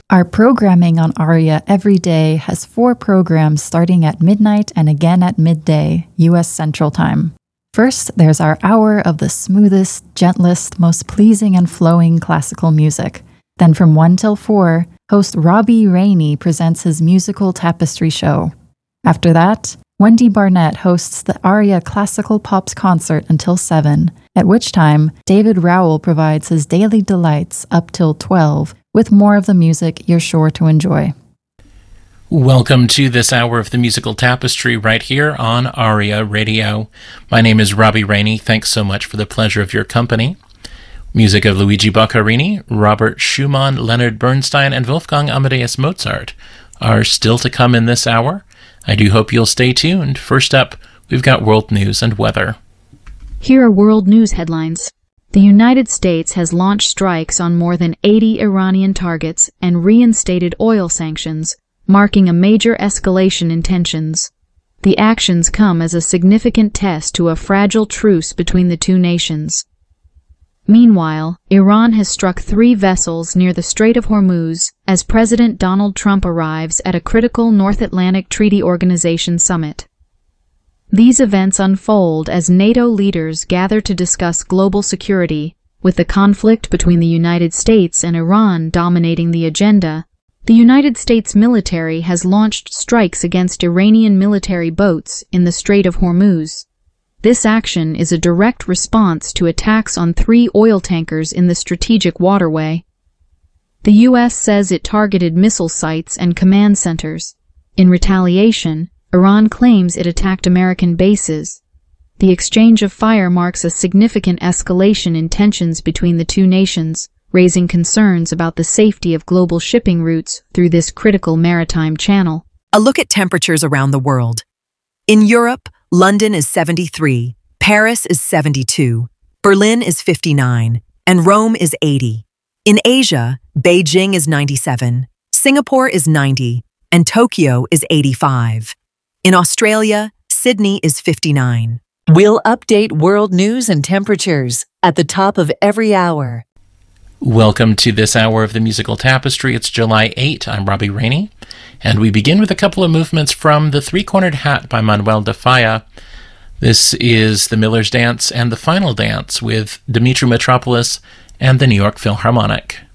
Our programming on ARIA every day has 4 programs starting at midnight and again at midday, U.S. Central Time. First, there's our hour of the smoothest, gentlest, most pleasing and flowing classical music. Then from 1 till 4, host Robbie Rainey presents his musical tapestry show. After that, Wendy Barnett hosts the ARIA Classical Pops concert until 7, at which time David Rowell provides his daily delights up till 12, with more of the music you're sure to enjoy. Welcome to this hour of the Musical Tapestry right here on ARIA Radio. My name is Robbie Rainey. Thanks so much for the pleasure of your company. Music of Luigi Boccarini, Robert Schumann, Leonard Bernstein, and Wolfgang Amadeus Mozart are still to come in this hour. I do hope you'll stay tuned. First up, we've got world news and weather. Here are world news headlines. The United States has launched strikes on more than 80 Iranian targets and reinstated oil sanctions, marking a major escalation in tensions. The actions come as a significant test to a fragile truce between the two nations. Meanwhile, Iran has struck 3 vessels near the Strait of Hormuz as President Donald Trump arrives at a critical North Atlantic Treaty Organization summit. These events unfold as NATO leaders gather to discuss global security, with the conflict between the United States and Iran dominating the agenda. The United States military has launched strikes against Iranian military boats in the Strait of Hormuz. This action is a direct response to attacks on 3 oil tankers in the strategic waterway. The U.S. says it targeted missile sites and command centers. In retaliation, Iran claims it attacked American bases. The exchange of fire marks a significant escalation in tensions between the two nations, raising concerns about the safety of global shipping routes through this critical maritime channel. A look at temperatures around the world. In Europe, London is 73, Paris is 72, Berlin is 59, and Rome is 80. In Asia, Beijing is 97, Singapore is 90, and Tokyo is 85. In Australia, Sydney is 59. We'll update world news and temperatures at the top of every hour. Welcome to this hour of the Musical Tapestry. It's July 8. I'm Robbie Rainey, and we begin with a couple of movements from The Three-Cornered Hat by Manuel de Falla. This is The Miller's Dance and The Final Dance with Dimitri Mitropoulos and the New York Philharmonic.